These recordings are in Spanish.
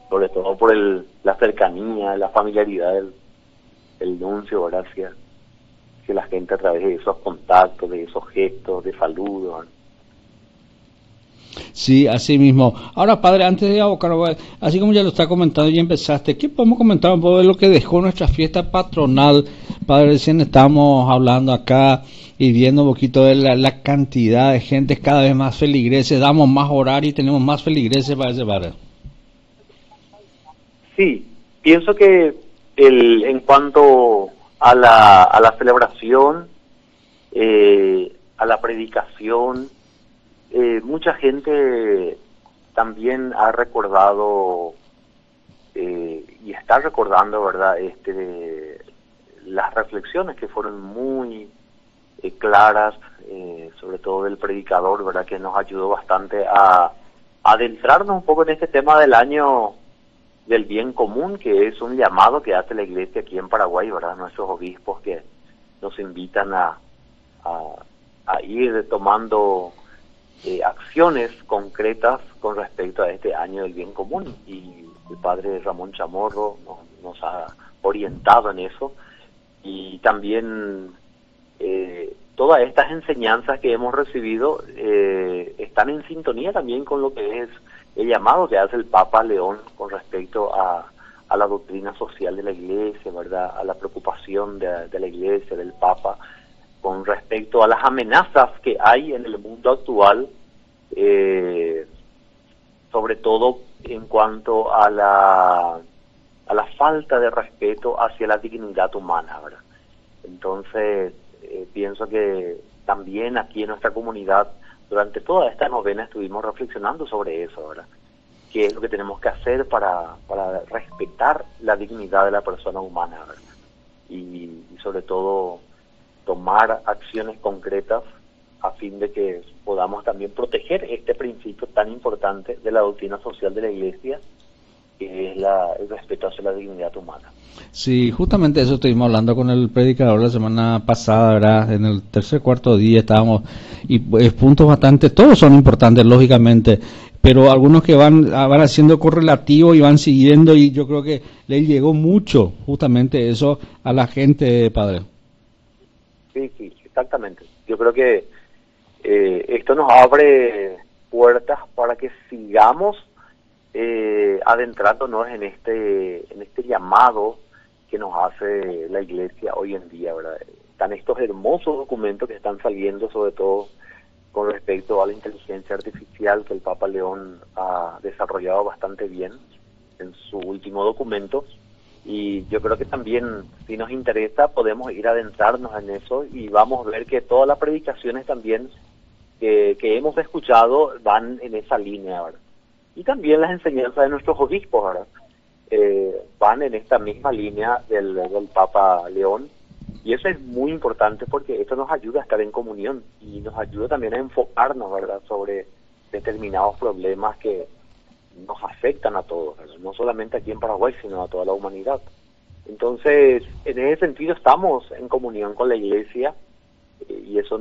sobre todo por la cercanía, la familiaridad del nuncio, ¿verdad? Que la gente a través de esos contactos, de esos gestos, de saludos. Sí, así mismo. Ahora, padre, antes de abocar, así como ya lo está comentando y empezaste, ¿qué podemos comentar un poco de lo que dejó nuestra fiesta patronal? Padre, recién estábamos hablando acá y viendo un poquito de la cantidad de gente cada vez más feligreses, damos más horario y tenemos más feligreses para ese padre. Sí, pienso que en cuanto a la celebración, a la predicación, mucha gente también ha recordado y está recordando, ¿verdad? Las reflexiones que fueron muy claras, sobre todo del predicador, ¿verdad? Que nos ayudó bastante a adentrarnos un poco en este tema del año del bien común, que es un llamado que hace la Iglesia aquí en Paraguay, ¿verdad? Nuestros obispos que nos invitan a ir tomando acciones concretas con respecto a este año del bien común, y el padre Ramón Chamorro nos ha orientado en eso, y también todas estas enseñanzas que hemos recibido están en sintonía también con lo que es el llamado que hace el Papa León con respecto a la doctrina social de la Iglesia, ¿verdad? A la preocupación de la Iglesia, del Papa, con respecto a las amenazas que hay en el mundo actual, sobre todo en cuanto a la falta de respeto hacia la dignidad humana, ¿verdad? Entonces, pienso que también aquí en nuestra comunidad, durante toda esta novena estuvimos reflexionando sobre eso, ¿verdad? ¿Qué es lo que tenemos que hacer para respetar la dignidad de la persona humana, ¿verdad? Y sobre todo tomar acciones concretas a fin de que podamos también proteger este principio tan importante de la doctrina social de la Iglesia, que es el respeto hacia la dignidad humana. Sí, justamente eso estuvimos hablando con el predicador la semana pasada, ¿verdad? En el tercer, cuarto día estábamos, y pues, puntos bastante, todos son importantes, lógicamente, pero algunos que van haciendo correlativo y van siguiendo, y yo creo que le llegó mucho, justamente eso, a la gente, padre. Sí, sí, exactamente. Yo creo que esto nos abre puertas para que sigamos adentrándonos en este llamado que nos hace la Iglesia hoy en día, ¿verdad? Están estos hermosos documentos que están saliendo, sobre todo con respecto a la inteligencia artificial, que el Papa León ha desarrollado bastante bien en su último documento, y yo creo que también, si nos interesa, podemos ir a adentrarnos en eso, y vamos a ver que todas las predicaciones también que hemos escuchado van en esa línea, ¿verdad? Y también las enseñanzas de nuestros obispos, ¿verdad? Van en esta misma línea del Papa León, y eso es muy importante porque esto nos ayuda a estar en comunión y nos ayuda también a enfocarnos, ¿verdad?, sobre determinados problemas que nos afectan a todos, ¿verdad?, no solamente aquí en Paraguay, sino a toda la humanidad. Entonces, en ese sentido estamos en comunión con la Iglesia, y eso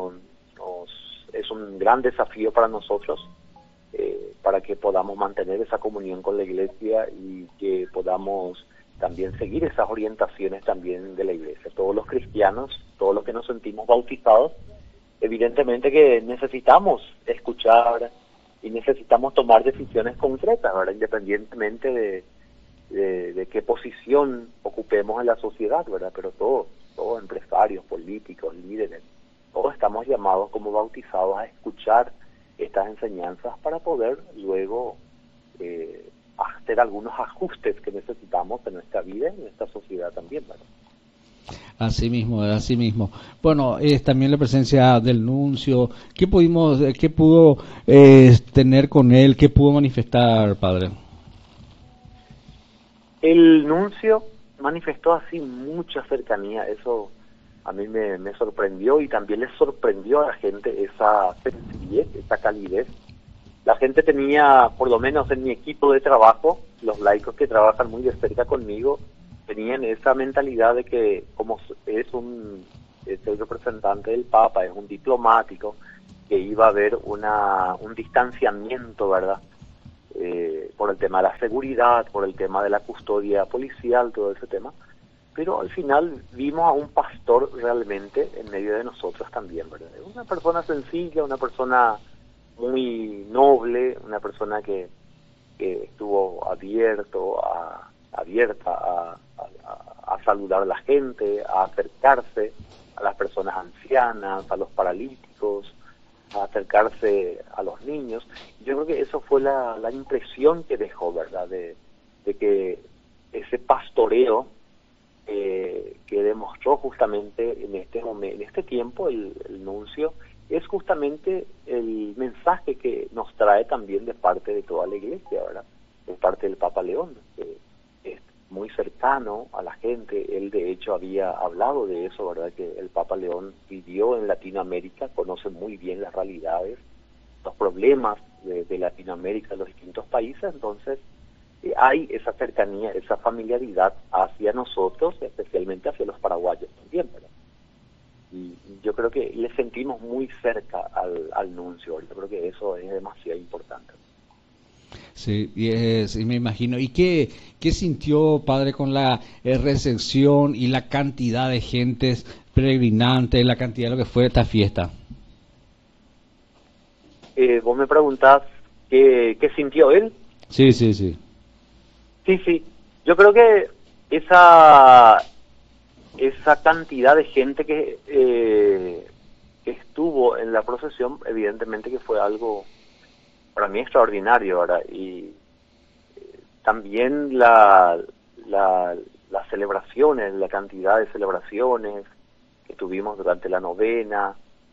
es un gran desafío para nosotros, para que podamos mantener esa comunión con la Iglesia y que podamos también seguir esas orientaciones también de la Iglesia. Todos los cristianos, todos los que nos sentimos bautizados, evidentemente que necesitamos escuchar y necesitamos tomar decisiones concretas, ¿verdad?, independientemente de qué posición ocupemos en la sociedad, ¿verdad? Pero todos empresarios, políticos, líderes, todos estamos llamados como bautizados a escuchar estas enseñanzas para poder luego hacer algunos ajustes que necesitamos en nuestra vida y en nuestra sociedad también, ¿verdad? Así mismo, así mismo. Bueno, es también la presencia del nuncio. ¿Qué pudo tener con él? ¿Qué pudo manifestar, padre? El nuncio manifestó así mucha cercanía, eso a mí me sorprendió, y también les sorprendió a la gente esa sencillez, esa calidez. La gente tenía, por lo menos en mi equipo de trabajo, los laicos que trabajan muy de cerca conmigo, tenían esa mentalidad de que como es el representante del Papa, es un diplomático, que iba a haber un distanciamiento, ¿verdad?, por el tema de la seguridad, por el tema de la custodia policial, todo ese tema. Pero al final vimos a un pastor realmente en medio de nosotros también, ¿verdad? Una persona sencilla, una persona muy noble, una persona que estuvo abierta a saludar a la gente, a acercarse a las personas ancianas, a los paralíticos, a acercarse a los niños. Yo creo que eso fue la impresión que dejó, ¿verdad? De que ese pastoreo que demostró justamente en este tiempo el nuncio, es justamente el mensaje que nos trae también de parte de toda la Iglesia, ¿verdad? De parte del Papa León, que es muy cercano a la gente. Él de hecho había hablado de eso, ¿verdad? Que el Papa León vivió en Latinoamérica, conoce muy bien las realidades, los problemas de Latinoamérica, de los distintos países. Entonces hay esa cercanía, esa familiaridad hacia nosotros, especialmente hacia los paraguayos también, ¿verdad? Y yo creo que le sentimos muy cerca al nuncio. Yo creo que eso es demasiado importante. Sí, y me imagino. ¿Y qué sintió, padre, con la recepción y la cantidad de gentes peregrinantes, la cantidad de lo que fue esta fiesta? Vos me preguntás qué sintió él. Sí, sí, sí. Sí. Yo creo que esa cantidad de gente que estuvo en la procesión, evidentemente que fue algo para mí extraordinario, ¿verdad? Y también las celebraciones, la cantidad de celebraciones que tuvimos durante la novena.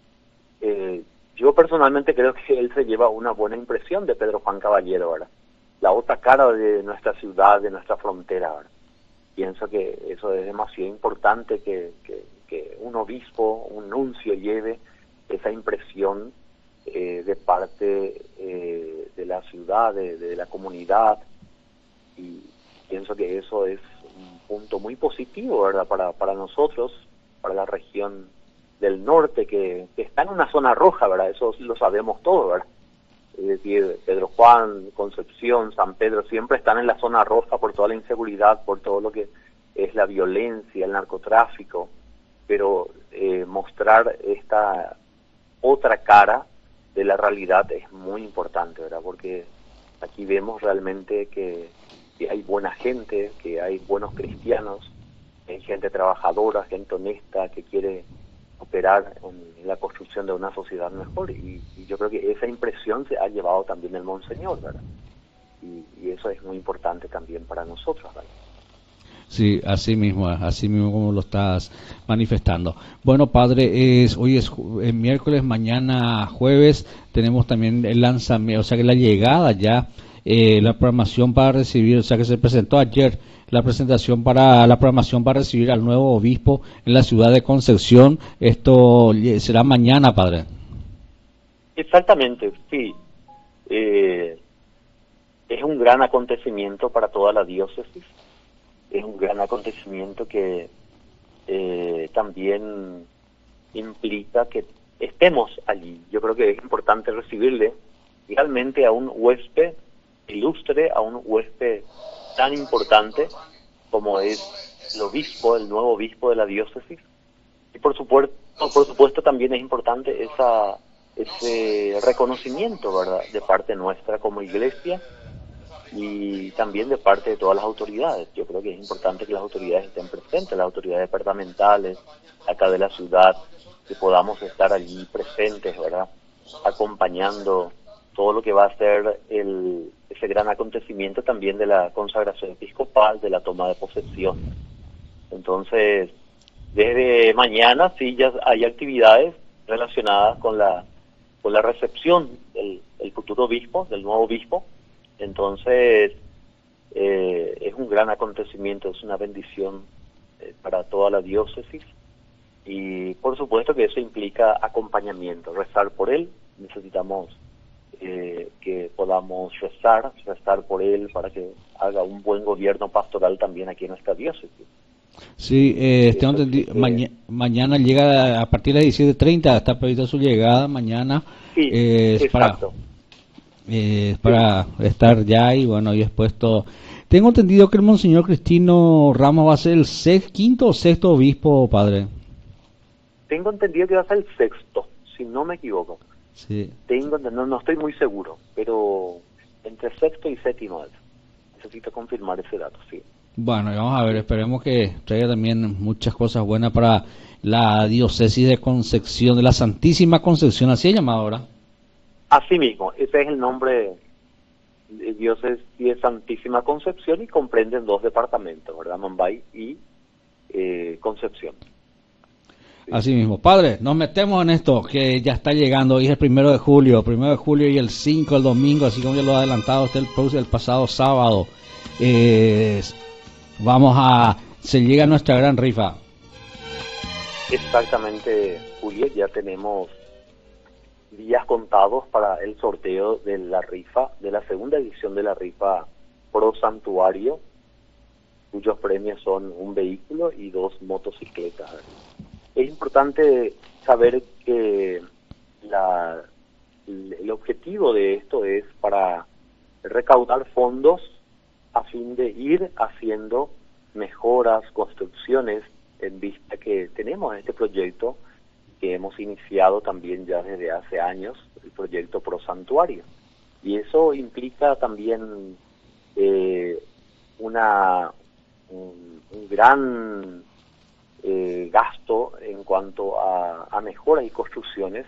Yo personalmente creo que él se lleva una buena impresión de Pedro Juan Caballero, ¿verdad? La otra cara de nuestra ciudad, de nuestra frontera, ¿verdad? Pienso que eso es demasiado importante, que un obispo, un nuncio lleve esa impresión de parte de la ciudad, de la comunidad, y pienso que eso es un punto muy positivo, ¿verdad? Para nosotros, para la región del norte, que está en una zona roja, ¿verdad? Eso lo sabemos todos, ¿verdad? Es decir, Pedro Juan, Concepción, San Pedro, siempre están en la zona roja por toda la inseguridad, por todo lo que es la violencia, el narcotráfico, pero mostrar esta otra cara de la realidad es muy importante, ¿verdad? Porque aquí vemos realmente que hay buena gente, que hay buenos cristianos, hay gente trabajadora, gente honesta, que quiere operar en la construcción de una sociedad mejor, y yo creo que esa impresión se ha llevado también el Monseñor, ¿verdad? Y eso es muy importante también para nosotros, ¿verdad? Sí, así mismo como lo estás manifestando. Bueno, padre, hoy es miércoles, mañana jueves tenemos también el lanzamiento, o sea que la llegada ya, la programación para recibir, o sea que se presentó ayer la presentación para la programación para recibir al nuevo obispo en la ciudad de Concepción. Esto será mañana, padre. Exactamente, sí. Es un gran acontecimiento para toda la diócesis. Es un gran acontecimiento que también implica que estemos allí. Yo creo que es importante recibirle realmente a un huésped ilustre, a un huésped tan importante como es el obispo, el nuevo obispo de la diócesis. Y por supuesto también es importante ese reconocimiento, ¿verdad?, de parte nuestra como iglesia, y también de parte de todas las autoridades. Yo creo que es importante que las autoridades estén presentes, las autoridades departamentales acá de la ciudad, que podamos estar allí presentes, ¿verdad?, acompañando todo lo que va a ser ese gran acontecimiento también de la consagración episcopal, de la toma de posesión. Entonces, desde mañana sí ya hay actividades relacionadas con la recepción del futuro obispo, del nuevo obispo. Entonces, es un gran acontecimiento, es una bendición para toda la diócesis, y por supuesto que eso implica acompañamiento, rezar por él. Necesitamos que podamos rezar por él para que haga un buen gobierno pastoral también aquí en nuestra diócesis. Sí, mañana llega a partir de las 17:30, está prevista su llegada mañana. Sí, exacto. para estar ya y bueno, y expuesto. Tengo entendido que el Monseñor Cristino Ramos va a ser el quinto o sexto obispo, padre. Tengo entendido que va a ser el sexto, si no me equivoco. Sí. No estoy muy seguro, pero entre sexto y séptimo es. Necesito confirmar ese dato, sí. Bueno, y vamos a ver, esperemos que traiga también muchas cosas buenas para la diócesis de Concepción, de la Santísima Concepción, así es llamado ahora. Así mismo, ese es el nombre de diócesis de Santísima Concepción y comprenden 2 departamentos, ¿verdad? Mambay y Concepción. Sí. Así mismo. Padre, nos metemos en esto, que ya está llegando, hoy es el 1 de julio y el 5 el domingo, así como ya lo ha adelantado usted el pasado sábado. Se llega nuestra gran rifa. Exactamente, Juliet, ya tenemos días contados para el sorteo de la rifa, de la segunda edición de la rifa Pro Santuario, cuyos premios son un vehículo y 2 motocicletas. Es importante saber que el objetivo de esto es para recaudar fondos a fin de ir haciendo mejoras, construcciones, en vista que tenemos este proyecto que hemos iniciado también ya desde hace años, el proyecto Pro Santuario. Y eso implica también un gran gasto en cuanto a mejoras y construcciones.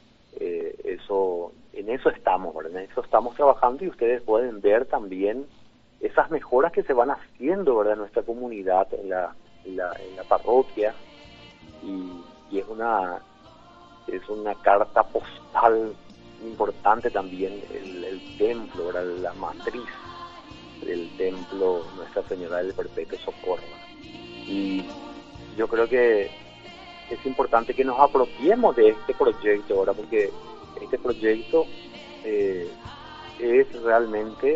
En eso estamos, ¿verdad? En eso estamos trabajando y ustedes pueden ver también esas mejoras que se van haciendo, ¿verdad?, en nuestra comunidad, en la parroquia, y es una carta postal importante también el templo, ¿verdad?, la matriz del templo Nuestra Señora del Perpetuo Socorro. Y yo creo que es importante que nos apropiemos de este proyecto ahora, porque este proyecto es realmente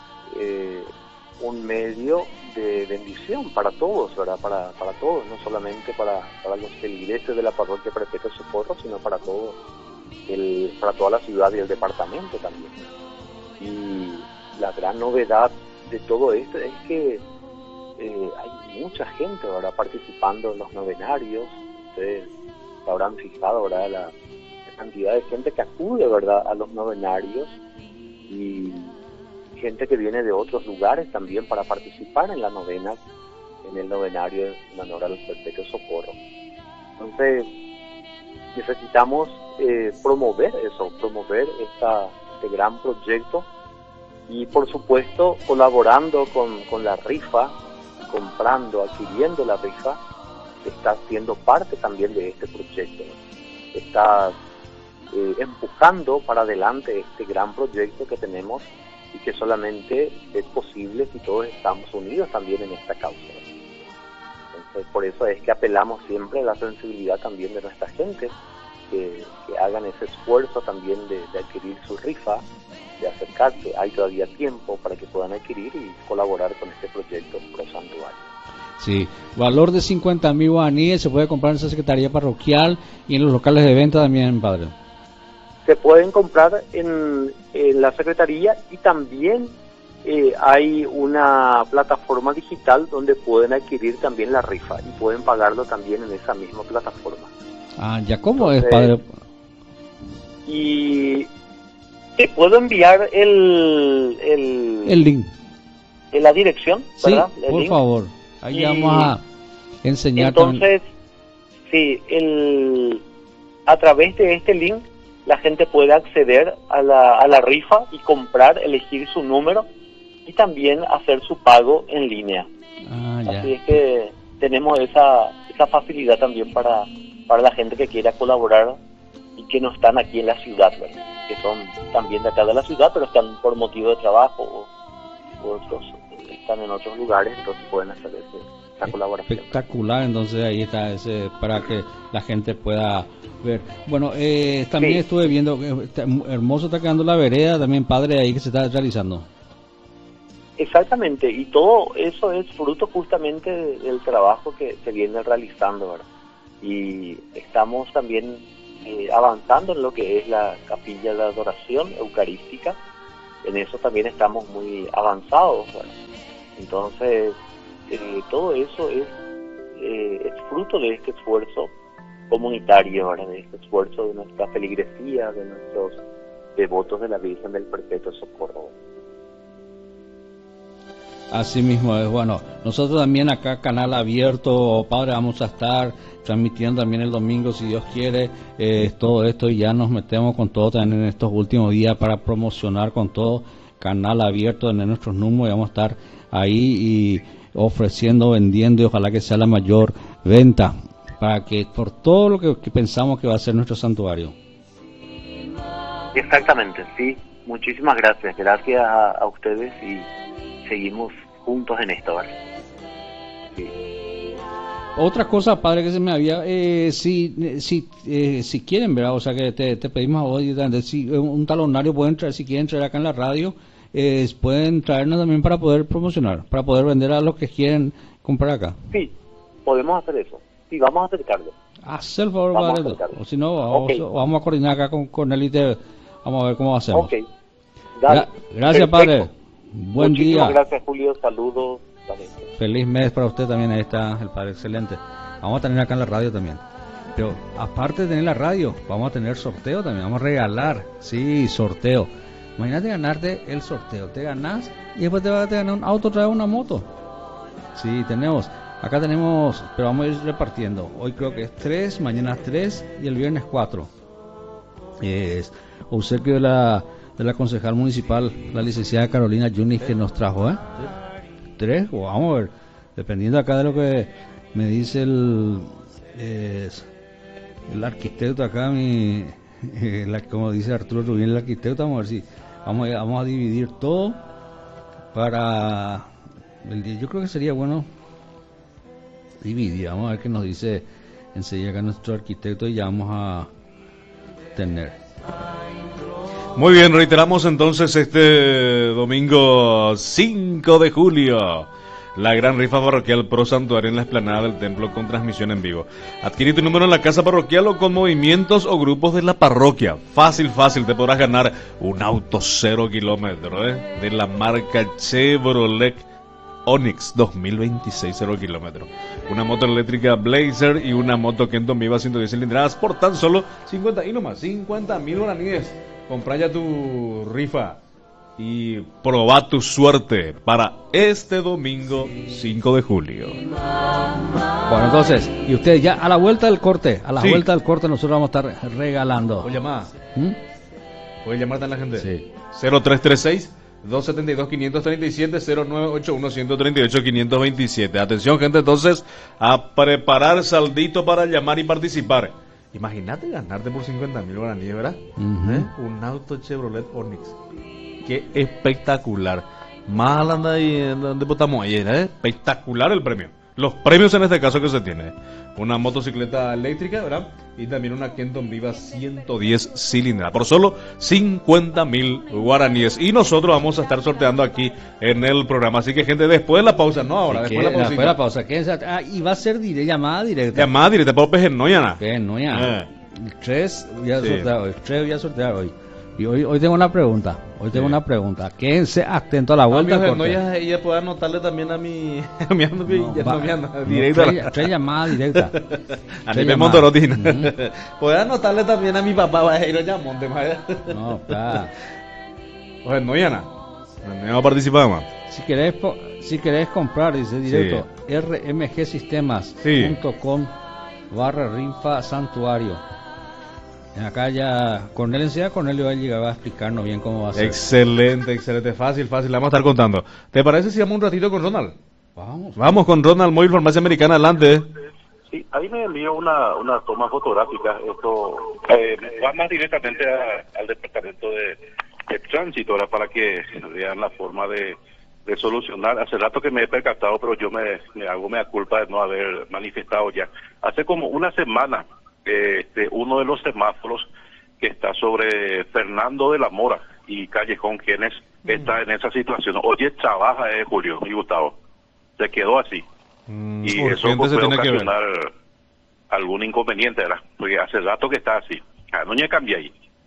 un medio de bendición para todos, ¿verdad? Para todos, no solamente para los feligreses de la parroquia Perpetuo Socorro, sino para todos, para toda la ciudad y el departamento también. Y la gran novedad de todo esto es que hay mucha gente ahora participando en los novenarios. Ustedes se habrán fijado, ¿verdad?, la cantidad de gente que acude, ¿verdad?, a los novenarios, y gente que viene de otros lugares también para participar en la novena, en el novenario en honor al Perpetuo Socorro. Entonces necesitamos promover este gran proyecto, y por supuesto colaborando con la rifa, comprando, adquiriendo la rifa, está siendo parte también de este proyecto. Está empujando para adelante este gran proyecto que tenemos, y que solamente es posible si todos estamos unidos también en esta causa. Entonces, por eso es que apelamos siempre a la sensibilidad también de nuestra gente, que hagan ese esfuerzo también de adquirir su rifa, de acercarse. Hay todavía tiempo para que puedan adquirir y colaborar con este proyecto Pro Santuario. Sí, valor de 50.000 guaraníes, se puede comprar en esa secretaría parroquial y en los locales de venta también, padre. Se pueden comprar en la secretaría, y también hay una plataforma digital donde pueden adquirir también la rifa y pueden pagarlo también en esa misma plataforma. Ah, ¿ya cómo es, padre? Y te puedo enviar el link. La dirección, ¿verdad? Sí, por favor. Ahí vamos a enseñar. Entonces, sí, a través de este link la gente puede acceder a la rifa y comprar, elegir su número y también hacer su pago en línea. Ah, ya. Así es que tenemos esa facilidad también para la gente que quiera colaborar y que no están aquí en la ciudad, ¿verdad?, que son también de acá de la ciudad, pero están por motivo de trabajo o otros están en otros lugares, entonces pueden hacer esa colaboración. Espectacular, entonces ahí está ese para que la gente pueda ver. Bueno, también sí, estuve viendo, hermoso está quedando la vereda también, padre, ahí que se está realizando. Exactamente, y todo eso es fruto justamente del trabajo que se viene realizando, ¿verdad? Y estamos también avanzando en lo que es la capilla de adoración eucarística, en eso también estamos muy avanzados, ¿verdad? Entonces, todo eso es fruto de este esfuerzo comunitario, ¿verdad? De este esfuerzo de nuestra feligresía, de nuestros devotos de la Virgen del Perpetuo Socorro. Así mismo es. Bueno, nosotros también acá, Canal Abierto, Padre, vamos a estar transmitiendo también el domingo, si Dios quiere, todo esto, y ya nos metemos con todo también en estos últimos días para promocionar con todo. Canal Abierto en nuestros números, y vamos a estar ahí y ofreciendo, vendiendo, y ojalá que sea la mayor venta, para que por todo lo que pensamos que va a ser nuestro santuario. Exactamente, sí. Muchísimas gracias. Gracias a ustedes, y seguimos juntos en esto, ¿verdad? Sí. Otra cosa, Padre, que se me había, si quieren, ¿verdad? O sea, que te pedimos a vos, si un talonario pueden traer, si quieren traer acá en la radio, pueden traernos también para poder promocionar, para poder vender a los que quieren comprar acá. Sí, podemos hacer eso. Sí, vamos a acercarlo. Haz el favor, Padre. O si no, vamos a coordinar acá con él y vamos a ver cómo hacemos. Ok. Dale. Gracias, Padre. Buen Muchísimas día. Gracias, Julio. Saludos. Feliz mes para usted también. Ahí está el Padre, excelente. Vamos a tener acá en la radio también. Pero aparte de tener la radio, vamos a tener sorteo también. Vamos a regalar. Sí, sorteo. Imagínate ganarte el sorteo. Te ganas y después te ganar un auto, trae una moto. Sí, tenemos. Acá tenemos, pero vamos a ir repartiendo. Hoy creo que es 3, mañana 3 y el viernes 4. Es obsequio de la concejal municipal, la licenciada Carolina Yunis, que nos trajo, 3, o vamos a ver, dependiendo acá de lo que me dice el arquitecto acá, como dice Arturo Rubín, el arquitecto, vamos a ver si vamos a dividir todo para el día. Yo creo que sería bueno dividir, vamos a ver qué nos dice enseguida acá nuestro arquitecto, y ya vamos a tener. Muy bien, reiteramos entonces este domingo 5 de julio la gran rifa parroquial Pro Santuario en la explanada del templo, con transmisión en vivo. Adquirí tu número en la casa parroquial o con movimientos o grupos de la parroquia. Fácil, te podrás ganar un auto 0 kilómetros de la marca Chevrolet Onix 2026 0 kilómetros. Una moto eléctrica Blazer y una moto Kenton Viva 110 cilindradas por tan solo 50.000 guaraníes. Comprá ya tu rifa y probá tu suerte para este domingo 5 de julio. Bueno, entonces, y ustedes ya a la vuelta del corte, vuelta del corte nosotros vamos a estar regalando. ¿Puedes llamar? ¿Puedes llamar a la gente? Sí. 0336 272-537 0981-138-527. Atención, gente, entonces, a preparar saldito para llamar y participar. Imagínate ganarte por 50.000 guaraníes, ¿verdad? Un auto Chevrolet Onix. Qué espectacular. Más anda ahí donde estamos ahí, espectacular el premio. Los premios en este caso que se tiene. Una motocicleta eléctrica, ¿verdad? Y también una Kenton Viva 110 cilindradas. Por solo 50.000 guaraníes. Y nosotros vamos a estar sorteando aquí en el programa. Así que, gente, después de la pausa, no ahora, después de la pausa. Y va a ser llamada directa. Llamada directa, por Pejernoyana. El 3 voy a sortear hoy. Y hoy tengo una pregunta. Quédense atentos a la vuelta. Ella puede anotarle también a mi directa. Tres llamadas directas. A nivel Montorotina. Puede anotarle también a mi papá Bajeiro Yamonte. No, claro. Oye, Noyana, no vamos a participar más. Si querés comprar, dice directo, rmgsistemas.com/rifa santuario. Acá ya Cornelio va a llegar a explicarnos bien cómo va a ser. Excelente, fácil, vamos a estar contando. ¿Te parece si vamos un ratito con Ronald? Vamos con Ronald, Móvil Farmacia Americana, adelante. Sí, ahí me envió una toma fotográfica, esto va más directamente al departamento de tránsito, ahora para que vean la forma de solucionar. Hace rato que me he percatado, pero yo me hago mea culpa de no haber manifestado ya. Hace como una semana, uno de los semáforos que está sobre Fernando de la Mora y Callejón Genes está en esa situación. Oye, trabaja, Julio y Gustavo. Se quedó así. Y eso puede ocasionar algún inconveniente, ¿verdad? Porque hace rato que está así. No ya cambia ahí.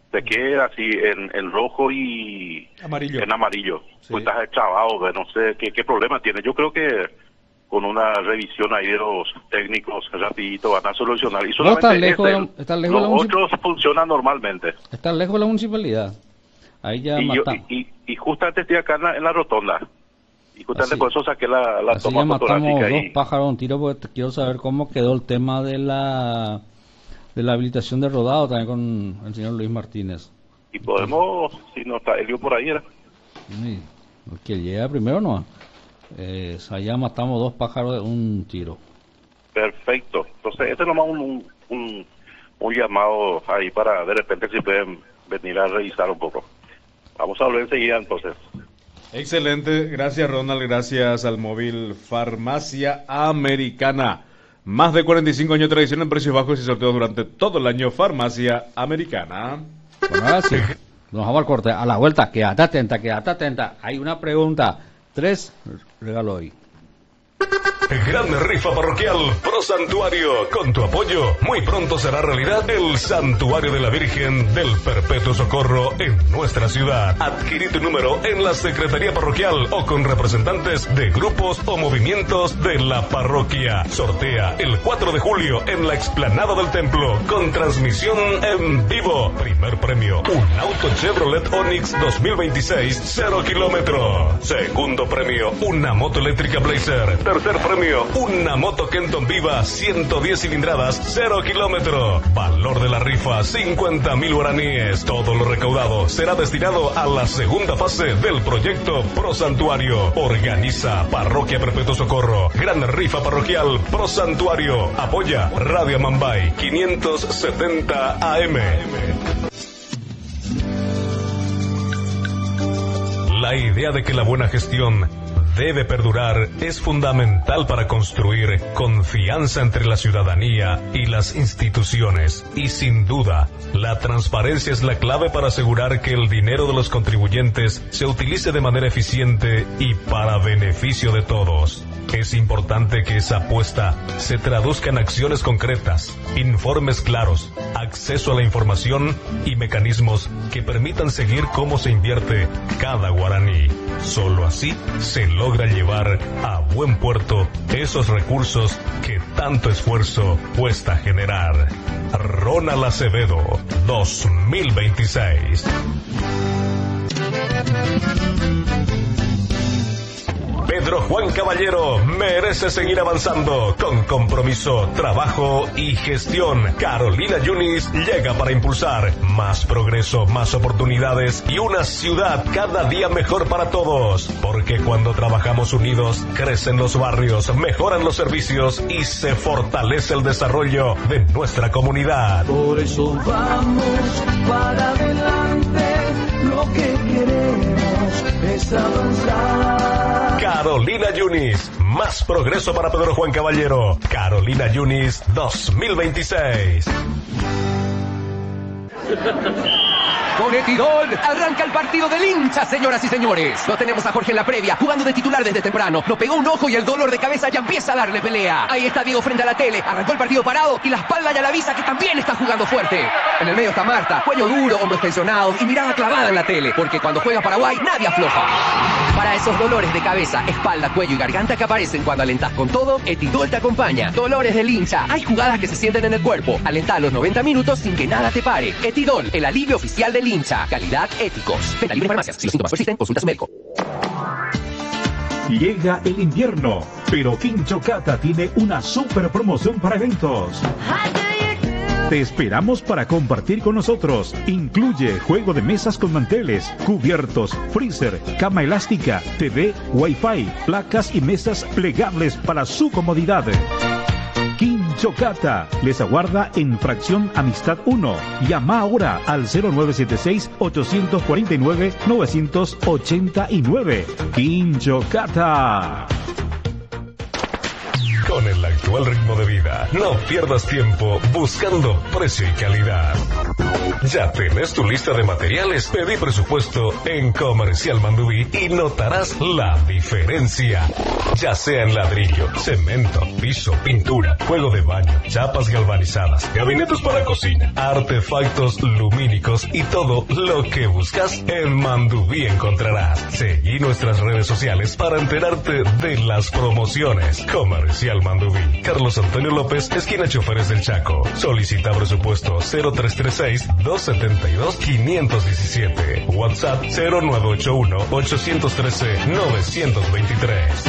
te queda así en rojo y amarillo. En amarillo. Sí. Pues estás chavado, no sé qué problema tiene. Yo creo que con una revisión ahí de los técnicos rapidito van a solucionar. Y solamente está lejos los otros funcionan normalmente. Está lejos de la municipalidad. Ahí ya matamos. Y justamente estoy acá en la rotonda. Y justamente Así, por eso saqué la así toma ya matamos fotográfica. dos pájaros de un tiro, porque quiero saber cómo quedó el tema de la habilitación de rodado también con el señor Luis Martínez. Y podemos, si no está Elio por ahí, era. Sí, el que llega primero no. Allá matamos dos pájaros de un tiro. Perfecto. Entonces, este es nomás un llamado ahí para de repente si pueden venir a revisar un poco. Vamos a hablar enseguida entonces. Excelente, gracias Ronald, gracias al móvil Farmacia Americana. Más de 45 años de tradición en precios bajos y sorteos durante todo el año. Farmacia Americana. Bueno, ahora sí, nos vamos al corte. A la vuelta, quédate atenta. Hay una pregunta. 3 regalo hoy. Gran rifa parroquial Pro Santuario. Con tu apoyo, muy pronto será realidad el Santuario de la Virgen del Perpetuo Socorro en nuestra ciudad. Adquirí tu número en la Secretaría Parroquial o con representantes de grupos o movimientos de la parroquia. Sortea el 4 de julio en la explanada del templo con transmisión en vivo. Primer premio, un auto Chevrolet Onix 2026, 0 kilómetro. Segundo premio, una moto eléctrica Blazer. Tercer premio, una moto Kenton Viva 110 cilindradas, 0 kilómetro. Valor de la rifa, 50,000 guaraníes. Todo lo recaudado será destinado a la segunda fase del proyecto Pro Santuario. Organiza Parroquia Perpetuo Socorro. Gran rifa parroquial Pro Santuario. Apoya Radio Amambay 570 AM. La idea de que la buena gestión debe perdurar es fundamental para construir confianza entre la ciudadanía y las instituciones. Y sin duda, la transparencia es la clave para asegurar que el dinero de los contribuyentes se utilice de manera eficiente y para beneficio de todos. Es importante que esa apuesta se traduzca en acciones concretas, informes claros, acceso a la información y mecanismos que permitan seguir cómo se invierte cada guaraní. Solo así se logra llevar a buen puerto esos recursos que tanto esfuerzo cuesta generar. Ronald Acevedo, 2026. Pedro Juan Caballero merece seguir avanzando con compromiso, trabajo y gestión. Carolina Yunis llega para impulsar más progreso, más oportunidades y una ciudad cada día mejor para todos. Porque cuando trabajamos unidos, crecen los barrios, mejoran los servicios y se fortalece el desarrollo de nuestra comunidad. Por eso vamos para adelante, lo que queremos es avanzar. Carolina Yunis, más progreso para Pedro Juan Caballero. Carolina Yunis 2026. Con Etidol arranca el partido del hincha, señoras y señores. Lo tenemos a Jorge en la previa, jugando de titular desde temprano. Lo pegó un ojo y el dolor de cabeza ya empieza a darle pelea. Ahí está Diego frente a la tele, arrancó el partido parado y la espalda ya le avisa que también está jugando fuerte. En el medio está Marta, cuello duro, hombros tensionados y mirada clavada en la tele, porque cuando juega Paraguay nadie afloja. Para esos dolores de cabeza, espalda, cuello y garganta que aparecen cuando alentás con todo, Etidol te acompaña. Dolores del hincha, hay jugadas que se sienten en el cuerpo. Alentá los 90 minutos sin que nada te pare. Etidol, el alivio oficial del hincha. Calidad, éticos. Venta libre en farmacias. Si los síntomas persisten, consulta a su médico. Llega el invierno, pero Quinchocata tiene una super promoción para eventos. Te esperamos para compartir con nosotros. Incluye juego de mesas con manteles, cubiertos, freezer, cama elástica, TV, Wi-Fi, placas y mesas plegables para su comodidad. Quinchocata les aguarda en Fracción Amistad 1. Llama ahora al 0976-849-989. Quinchocata. Con el actual ritmo de vida, no pierdas tiempo buscando precio y calidad. ¿Ya tenés tu lista de materiales? Pedí presupuesto en Comercial Mandubí y notarás la diferencia. Ya sea en ladrillo, cemento, piso, pintura, juego de baño, chapas galvanizadas, gabinetes para cocina, artefactos lumínicos y todo lo que buscas en Mandubí encontrarás. Seguí nuestras redes sociales para enterarte de las promociones. Comercial Mandubí. Carlos Antonio López, esquina Choferes del Chaco. Solicita presupuesto 0336-272-517. WhatsApp 0981-813-923.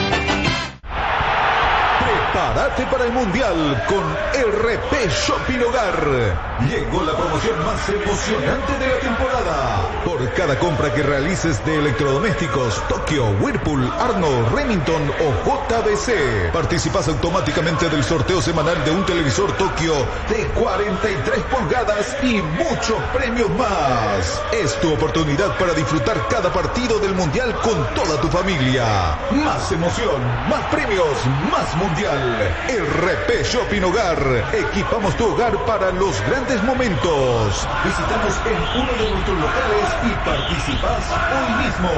Prepárate para el Mundial con RP Shopping Hogar. Llegó la promoción más emocionante de la temporada. Por cada compra que realices de electrodomésticos, Tokio, Whirlpool, Arnold, Remington o JBC, participas automáticamente del sorteo semanal de un televisor Tokio de 43 pulgadas y muchos premios más. Es tu oportunidad para disfrutar cada partido del Mundial con toda tu familia. Más emoción, más premios, más Mundial. RP Shopping Hogar. Equipamos tu hogar para los grandes momentos. Visítanos en uno de nuestros locales y participás hoy mismo.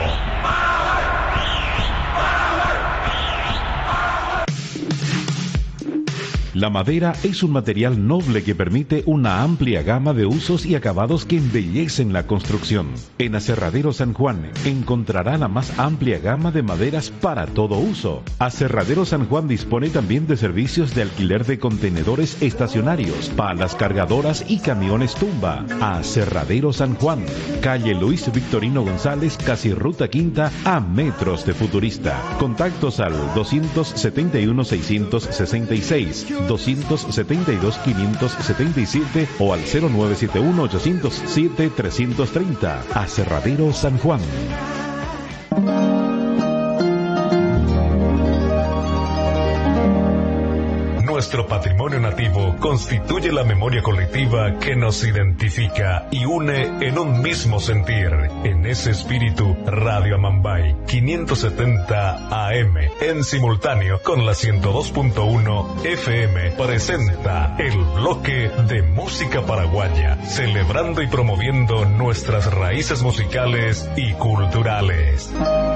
La madera es un material noble que permite una amplia gama de usos y acabados que embellecen la construcción. En Aserradero San Juan encontrará la más amplia gama de maderas para todo uso. Aserradero San Juan dispone también de servicios de alquiler de contenedores estacionarios, palas cargadoras y camiones tumba. Aserradero San Juan, calle Luis Victorino González, casi Ruta Quinta, a metros de Futurista. Contactos al 271-666, 272-577 o al 0971-807-330. Aserradero San Juan. Nuestro patrimonio nativo constituye la memoria colectiva que nos identifica y une en un mismo sentir. En ese espíritu, Radio Amambay 570 AM, en simultáneo con la 102.1 FM, presenta el bloque de música paraguaya, celebrando y promoviendo nuestras raíces musicales y culturales.